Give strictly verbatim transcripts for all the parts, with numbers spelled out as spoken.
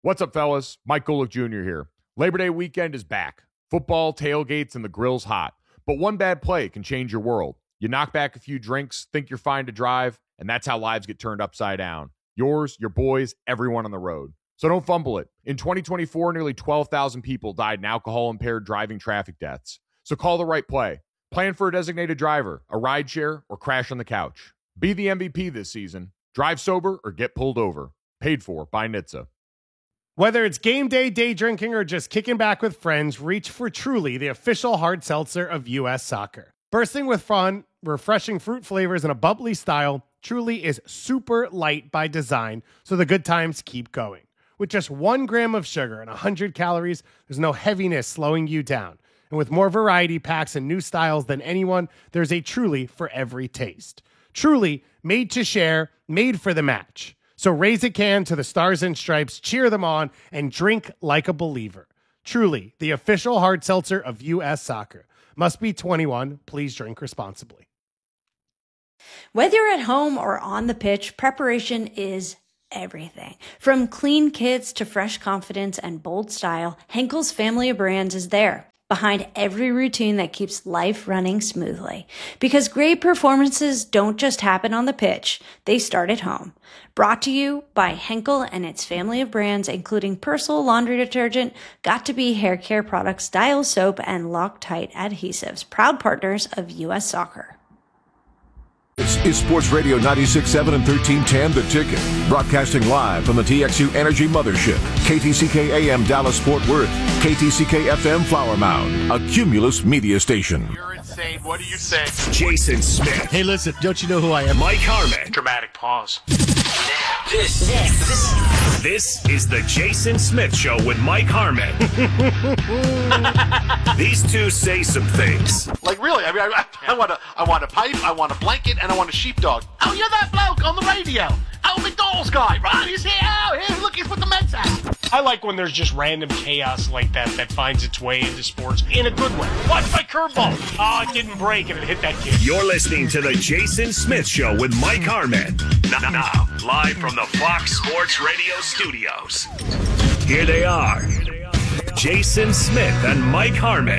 What's up, fellas? Mike Golick Junior here. Labor Day weekend is back. Football, tailgates, and the grill's hot. But one bad play can change your world. You knock back a few drinks, think you're fine to drive, and that's how lives get turned upside down. Yours, your boys, everyone on the road. So don't fumble it. In twenty twenty-four, nearly twelve thousand people died in alcohol-impaired driving traffic deaths. So call the right play. Plan for a designated driver, a rideshare, or crash on the couch. Be the M V P this season. Drive sober or get pulled over. Paid for by N H T S A. Whether it's game day, day drinking, or just kicking back with friends, reach for Truly, the official hard seltzer of U S Soccer. Bursting with fun, refreshing fruit flavors, and a bubbly style, Truly is super light by design, so the good times keep going. With just one gram of sugar and one hundred calories, there's no heaviness slowing you down. And with more variety packs and new styles than anyone, there's a Truly for every taste. Truly, made to share, made for the match. So raise a can to the Stars and Stripes, cheer them on, and drink like a believer. Truly, the official hard seltzer of U S Soccer. Must be twenty-one. Please drink responsibly. Whether you're at home or on the pitch, preparation is everything. From clean kits to fresh confidence and bold style, Henkel's family of brands is there, behind every routine that keeps life running smoothly. Because great performances don't just happen on the pitch, they start at home. Brought to you by Henkel and its family of brands, including Persil laundry detergent, Got2b hair care products, Dial soap, and Loctite adhesives. Proud partners of U S Soccer. This is Sports Radio ninety-six point seven and thirteen ten The Ticket. Broadcasting live from the T X U Energy Mothership. K T C K A M Dallas Fort Worth. K T C K F M Flower Mound. A Cumulus media station. You're insane. What do you say? Jason Smith. Hey, listen, don't you know who I am? Mike Harmon. Dramatic pause. Now, this, this, this is the Jason Smith Show with Mike Harmon. These two say some things. Like, really? I mean, I, I, want a, I want a pipe, I want a blanket, and I want a sheepdog. Oh, you're that bloke on the radio. Oh, McDonald's guy, right? He's here. Oh, here, look, he's with the Mets hat. I like when there's just random chaos like that that finds its way into sports in a good way. Watch my curveball. Oh, it didn't break and it hit that kid. You're listening to the Jason Smith Show with Mike Harmon. Now, now, live from the Fox Sports Radio studios. Here they are, Jason Smith and Mike Harmon.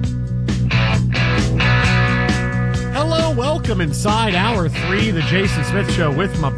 Hello, welcome inside hour three, the Jason Smith Show with my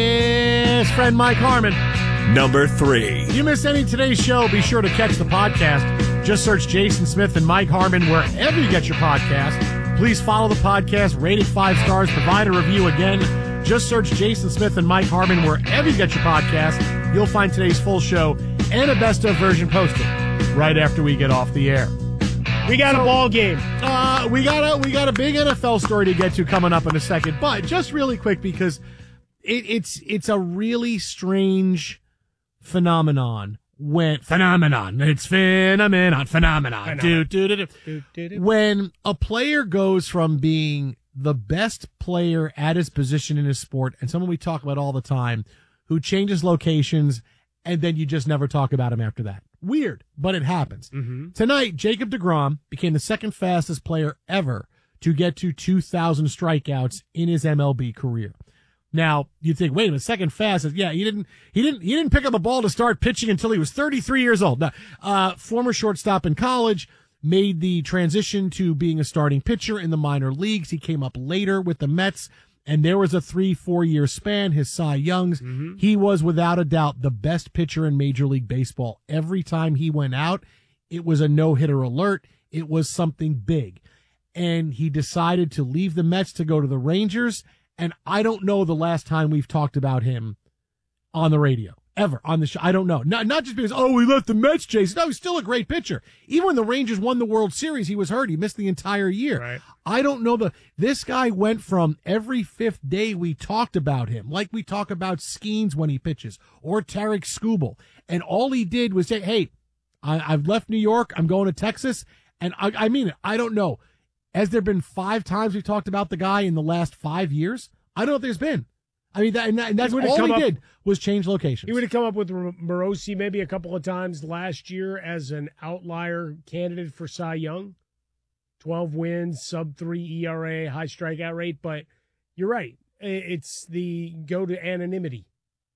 best friend Mike Harmon. Number three. If you missed any of today's show, be sure to catch the podcast. Just search Jason Smith and Mike Harmon wherever you get your podcast. Please follow the podcast, rate it five stars, provide a review again. Just search Jason Smith and Mike Harmon wherever you get your podcast. You'll find today's full show and a best of version posted right after we get off the air. We got a ball game. Uh, we got a we got a big N F L story to get to coming up in a second, but just really quick because it, it's it's a really strange phenomenon when phenomenon it's phenomenon phenomenon do, do, do, do, do, do. When a player goes from being the best player at his position in his sport and someone we talk about all the time who changes locations and then you just never talk about him after that. Weird, but it happens. Mm-hmm. Tonight, Jacob deGrom became the second fastest player ever to get to two thousand strikeouts in his M L B career. Now, you think, wait a minute, second fastest. Yeah, he didn't, he didn't, he didn't pick up a ball to start pitching until he was thirty-three years old. Now, uh, former shortstop in college, made the transition to being a starting pitcher in the minor leagues. He came up later with the Mets. And there was a three, four-year span, his Cy Youngs. Mm-hmm. He was, without a doubt, the best pitcher in Major League Baseball. Every time he went out, it was a no-hitter alert. It was something big. And he decided to leave the Mets to go to the Rangers. And I don't know the last time we've talked about him on the radio. Ever on the show. I don't know. Not, not just because, oh, we left the Mets, Jason. No, he's still a great pitcher. Even when the Rangers won the World Series, he was hurt. He missed the entire year. Right. I don't know. the. This guy went from every fifth day we talked about him, like we talk about Skeens when he pitches, or Tarek Skubal. And all he did was say, hey, I, I've left New York. I'm going to Texas. And I, I mean it. I don't know. Has there been five times we've talked about the guy in the last five years? I don't know if there's been. I mean, that, and, that, and that's all he up, did was change locations. He would have come up with Morosi maybe a couple of times last year as an outlier candidate for Cy Young. twelve wins, sub three E R A, high strikeout rate. But you're right. It's the go to anonymity.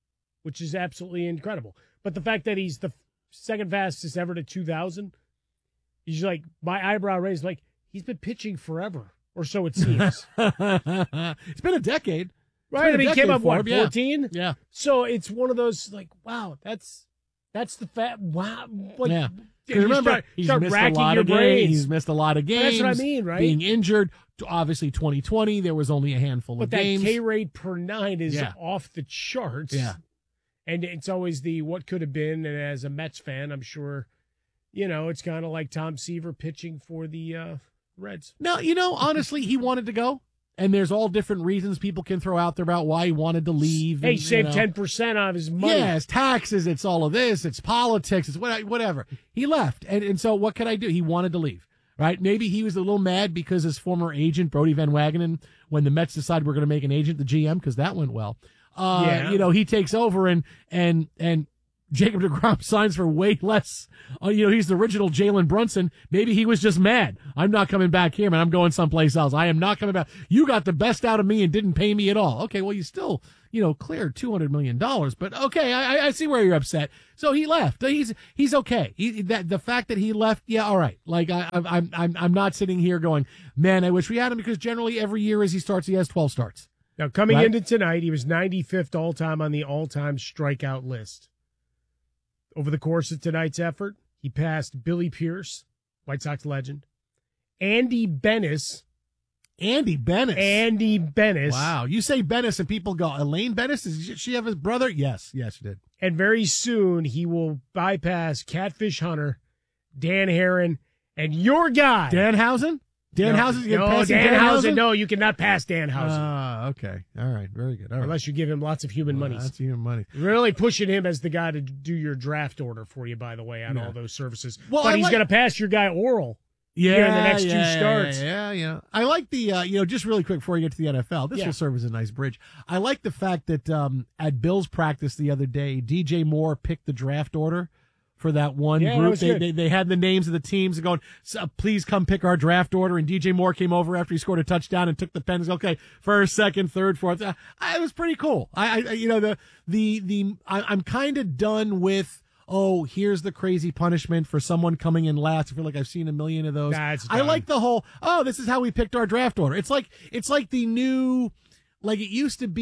which is absolutely incredible. But the fact that he's the second fastest ever to two thousand, he's like, my eyebrow raised, like, he's been pitching forever, or so it seems. It's been a decade. Right, I mean, he came up, what, yeah. fourteen? Yeah. So it's one of those, like, wow, that's that's the fat, wow. Like, yeah. You remember, start, he's start missed a racking lot your of games. brains. He's missed a lot of games. That's what I mean, right? Being injured. Obviously, twenty twenty, there was only a handful but of that games. K rate per nine is Yeah. off the charts. Yeah. And it's always the what could have been. And as a Mets fan, I'm sure, you know, it's kind of like Tom Seaver pitching for the uh, Reds. No, you know, honestly, he wanted to go. And there's all different reasons people can throw out there about why he wanted to leave. Hey, and, save you know, ten percent of his money. Yeah, it's taxes, it's all of this, it's politics, it's what- whatever. He left. And, and so what could I do? He wanted to leave, right? Maybe he was a little mad because his former agent, Brody Van Wagenen, when the Mets decided we're going to make an agent the G M, because that went well. Uh, Yeah. You know, he takes over and, and, and, Jacob deGrom signs for way less. Uh, you know, he's the original Jalen Brunson. Maybe he was just mad. I'm not coming back here, man. I'm going someplace else. I am not coming back. You got the best out of me and didn't pay me at all. Okay, well, you still, you know, cleared two hundred million dollars. But okay, I, I see where you're upset. So he left. He's he's okay. He, that the fact that he left, yeah, all right. Like I, I'm I'm I'm not sitting here going, man, I wish we had him, because generally every year as he starts, he has twelve starts. Now, coming Right? into tonight, he was ninety-fifth all-time on the all-time strikeout list. Over the course of tonight's effort, he passed Billy Pierce, White Sox legend, Andy Bennis. Andy Bennis. Andy Bennis. Wow. You say Bennis and people go, Elaine Bennis? Does she have his brother? Yes. Yes, she did. And very soon he will bypass Catfish Hunter, Dan Heron, and your guy. Danhausen? Danhausen's no, no, no, passing Danhausen. Danhausen? No, you cannot pass Danhausen. Ah, okay. All right. Very good. All right. Unless you give him lots of human Well, money. That's human money. Really pushing him as the guy to do your draft order for you, by the way, on Yeah. all those services. Well, but I he's like- going to pass your guy Oral. Yeah, here in the next yeah, two yeah, starts. Yeah, yeah, yeah. I like the, uh, you know, just really quick before you get to the N F L, this Yeah. will serve as a nice bridge. I like the fact that um, at Bill's practice the other day, D J Moore picked the draft order for that one Yeah, that group. was They, good. they they had the names of the teams and going, so, please come pick our draft order. And D J Moore came over after he scored a touchdown and took the pen and said, okay, first, second, third, fourth. Uh, it was pretty cool. I, I you know, the, the, the, I, I'm kind of done with, oh, here's the crazy punishment for someone coming in last. I feel like I've seen a million of those. Nah, it's I done. like the whole, oh, this is how we picked our draft order. It's like, it's like the new, like it used to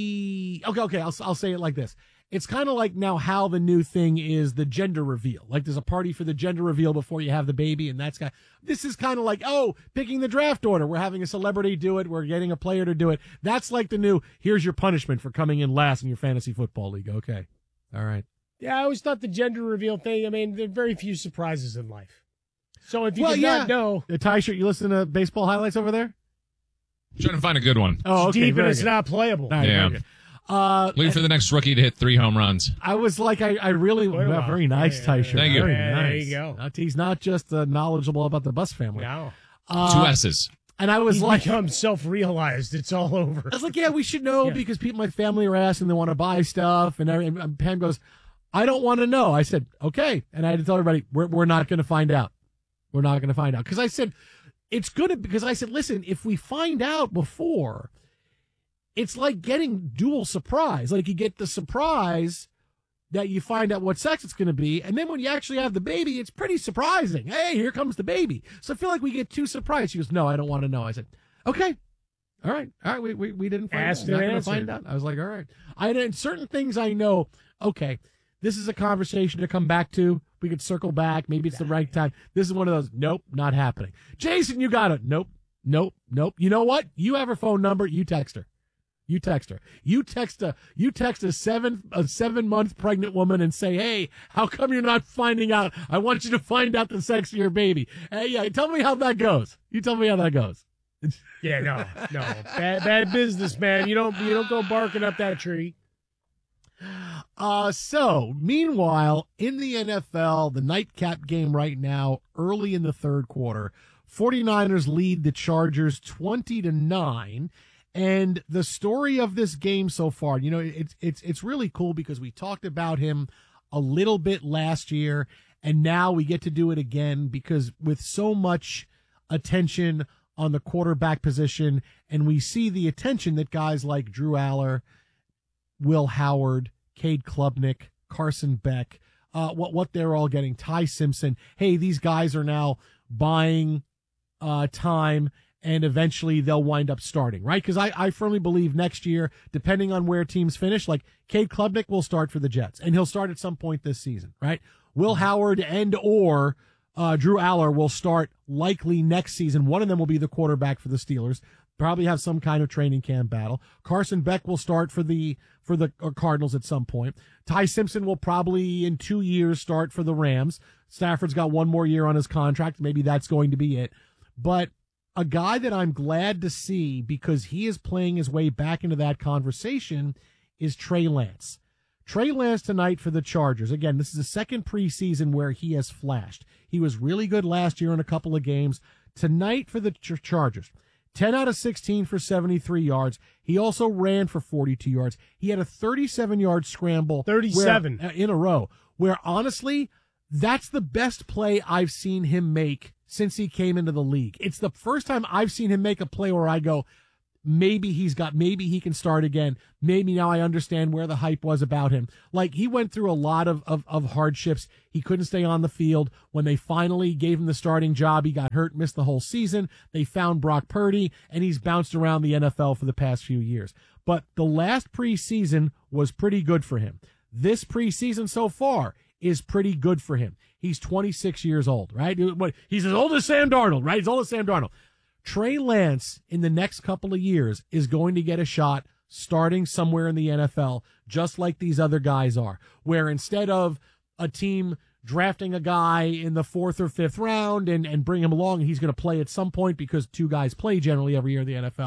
be. Okay, okay, I'll, I'll say it like this. It's kind of like now how the new thing is the gender reveal. Like there's a party for the gender reveal before you have the baby, and that's kind. This is kind of like, oh, picking the draft order. We're having a celebrity do it. We're getting a player to do it. That's like the new. Here's your punishment for coming in last in your fantasy football league. Okay, all right. Yeah, I always thought the gender reveal thing, I mean, there are very few surprises in life. So if you Well, did yeah. not know, Uh, Ty, shirt, you listen to baseball highlights over there? Trying to find a good one. Oh, okay. deep and very it's good. not playable. All right, Yeah. very good. Uh, Looking for the next rookie to hit three home runs. I was like, I, I really, Wait a well, while. very nice, Yeah, Ty yeah, shirt. Thank you. Very Yeah, there nice. you go. Not- he's not just uh, knowledgeable about the Bus family. No. Uh, Two S's. And I was He's like, become self-realized. It's all over. I was like, yeah, we should know Yeah. because people, my family are asking, they want to buy stuff. And, every- and Pam goes, I don't want to know. I said, okay. And I had to tell everybody, we're, we're not going to find out. We're not going to find out. Because I said, it's good because I said, listen, if we find out before, it's like getting dual surprise. Like you get the surprise that you find out what sex it's going to be. And then when you actually have the baby, it's pretty surprising. Hey, here comes the baby. So I feel like we get too surprised. She goes, no, I don't want to know. I said, okay. All right. All right. We, we, we didn't find Asked out. Not and gonna answered. find out. I was like, all right. I did certain things I know. Okay. This is a conversation to come back to. We could circle back. Maybe it's the right time. This is one of those. Nope, not happening. Jason, you got it. Nope, nope, nope. You know what? You have her phone number. You text her. You text her. You text a you text a seven a seven month pregnant woman and say, hey, how come you're not finding out? I want you to find out the sex of your baby. Hey, yeah, tell me how that goes. You tell me how that goes. Yeah, no, no. Bad, bad business, man. You don't, you don't go barking up that tree. Uh, so, meanwhile, in the N F L, the nightcap game right now, early in the third quarter, 49ers lead the Chargers twenty to nine. And the story of this game so far, you know, it's it's it's really cool because we talked about him a little bit last year, and now we get to do it again because with so much attention on the quarterback position, and we see the attention that guys like Drew Aller, Will Howard, Cade Klubnik, Carson Beck, uh, what what they're all getting, Ty Simpson. Hey, these guys are now buying uh, time, and eventually they'll wind up starting, right? Because I, I firmly believe next year, depending on where teams finish, like Cade Klubnik will start for the Jets, and he'll start at some point this season, right? Will Howard and or uh, Drew Aller will start likely next season. One of them will be the quarterback for the Steelers. Probably have some kind of training camp battle. Carson Beck will start for the for the Cardinals at some point. Ty Simpson will probably in two years start for the Rams. Stafford's got one more year on his contract. Maybe that's going to be it. But a guy that I'm glad to see because he is playing his way back into that conversation is Trey Lance. Trey Lance tonight for the Chargers. Again, this is the second preseason where he has flashed. He was really good last year in a couple of games. Tonight for the Ch- Chargers. ten out of sixteen for seventy-three yards. He also ran for forty-two yards. He had a thirty-seven-yard scramble. thirty-seven. Where, uh, in a row, where honestly, that's the best play I've seen him make since he came into the league. It's the first time I've seen him make a play where I go, maybe he's got, maybe he can start again. Maybe now I understand where the hype was about him. Like, he went through a lot of, of, of hardships. He couldn't stay on the field. When they finally gave him the starting job, he got hurt, missed the whole season. They found Brock Purdy, and he's bounced around the N F L for the past few years. But the last preseason was pretty good for him. This preseason so far is pretty good for him. He's twenty-six years old, right? He's as old as Sam Darnold, right? He's old as Sam Darnold. Trey Lance, in the next couple of years, is going to get a shot starting somewhere in the N F L, just like these other guys are, where instead of a team drafting a guy in the fourth or fifth round and, and bring him along, he's going to play at some point because two guys play generally every year in the N F L.